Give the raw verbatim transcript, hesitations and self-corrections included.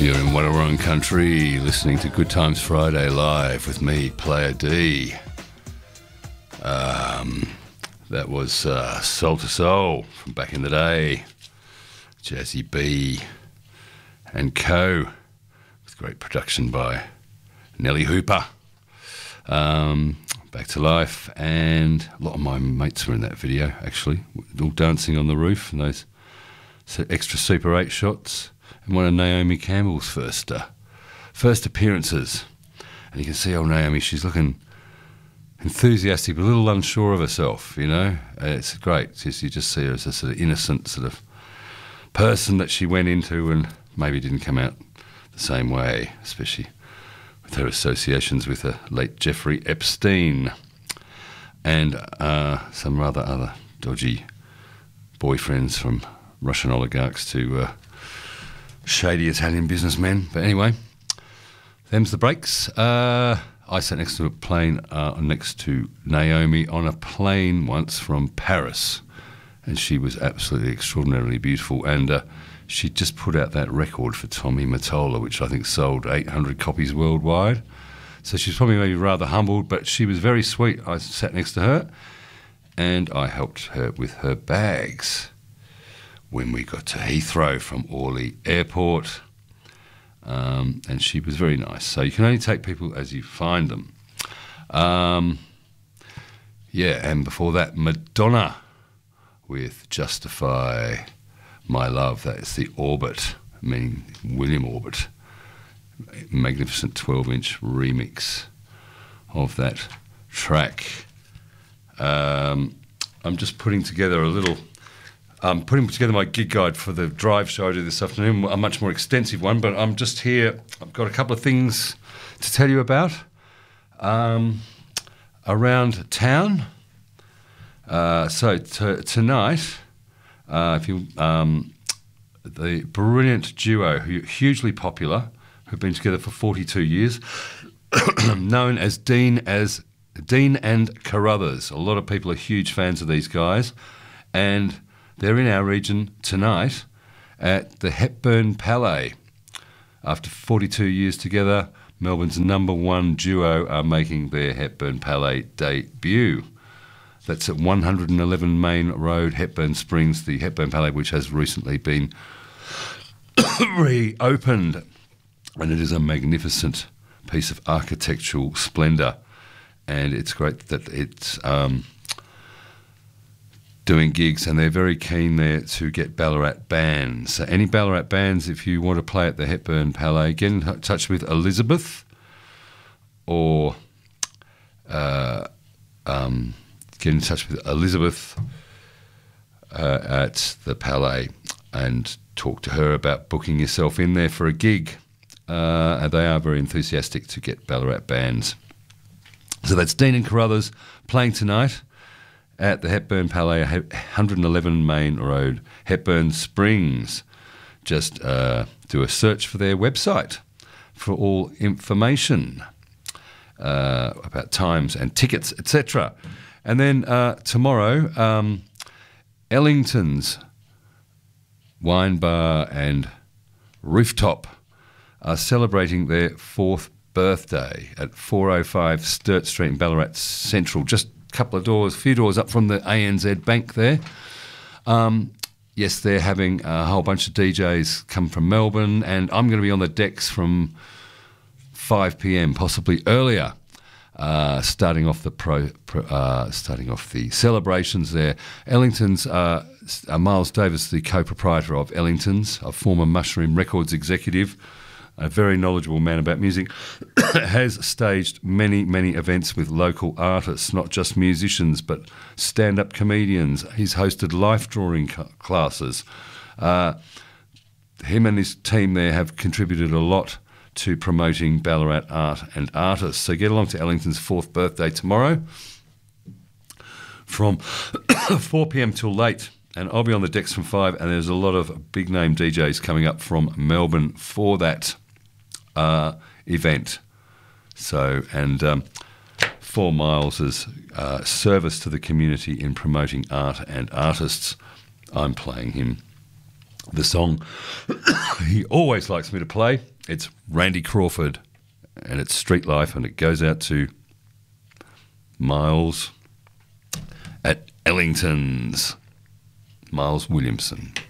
You're in Wadawurrung Country, listening to Good Times Friday live with me, Player D. Um, that was uh, Soul to Soul from back in the day, Jazzy B and Co. with great production by Nelly Hooper. Um, back to life, and a lot of my mates were in that video, actually, all dancing on the roof, and those extra Super eight shots. And one of Naomi Campbell's first uh, first appearances. And you can see old Naomi, she's looking enthusiastic, but a little unsure of herself, you know. Uh, it's great. Just, you just see her as a sort of innocent sort of person that she went into and maybe didn't come out the same way, especially with her associations with the late Jeffrey Epstein and uh, some rather other dodgy boyfriends, from Russian oligarchs to Uh, shady Italian businessmen. But anyway, them's the breaks. Uh, I sat next to a plane, uh, next to Naomi on a plane once from Paris, and she was absolutely extraordinarily beautiful. And uh, she just put out that record for Tommy Mottola, which I think sold eight hundred copies worldwide. So she's probably maybe rather humbled, but she was very sweet. I sat next to her, and I helped her with her bags when we got to Heathrow from Orly Airport, um, and she was very nice. So you can only take people as you find them. Um, yeah, and before that, Madonna with Justify My Love. That is the Orbit, meaning William Orbit. Magnificent twelve-inch remix of that track. Um, I'm just putting together a little... I'm putting together my gig guide for the drive show I do this afternoon, a much more extensive one, but I'm just here. I've got a couple of things to tell you about um, around town. Uh, so t- tonight, uh, if you um, the brilliant duo, who are hugely popular, who've been together for forty-two years, known as Dean as Dean and Carruthers. A lot of people are huge fans of these guys, and they're in our region tonight at the Hepburn Palais. After forty-two years together, Melbourne's number one duo are making their Hepburn Palais debut. That's at one hundred eleven Main Road, Hepburn Springs, the Hepburn Palais, which has recently been reopened. And it is a magnificent piece of architectural splendour. And it's great that it's... Um, doing gigs, and they're very keen there to get Ballarat bands. So any Ballarat bands, if you want to play at the Hepburn Palais, get in touch with Elizabeth, or uh, um, get in touch with Elizabeth uh, at the Palais and talk to her about booking yourself in there for a gig. Uh, they are very enthusiastic to get Ballarat bands. So that's Dean and Carruthers playing tonight at the Hepburn Palais, one hundred eleven Main Road, Hepburn Springs. Just uh, do a search for their website for all information uh, about times and tickets, et cetera. And then uh, tomorrow, um, Ellington's Wine Bar and Rooftop are celebrating their fourth birthday at four oh five Sturt Street in Ballarat Central, just couple of doors, few doors up from the A N Z Bank there. Um, yes, they're having a whole bunch of D Js come from Melbourne, and I'm going to be on the decks from five p.m, possibly earlier, uh, starting off the pro, pro uh, starting off the celebrations there. Ellington's uh, uh, Miles Davis, the co-proprietor of Ellington's, a former Mushroom Records executive, a very knowledgeable man about music, has staged many, many events with local artists, not just musicians, but stand-up comedians. He's hosted life drawing c- classes. Uh, him and his team there have contributed a lot to promoting Ballarat art and artists. So get along to Ellington's fourth birthday tomorrow from four p.m. till late. And I'll be on the decks from five, and there's a lot of big-name D Js coming up from Melbourne for that uh, event. So, and um, Four Miles' uh, service to the community in promoting art and artists. I'm playing him the song he always likes me to play. It's Randy Crawford, and it's Street Life, and it goes out to Miles at Ellington's. Miles Williamson.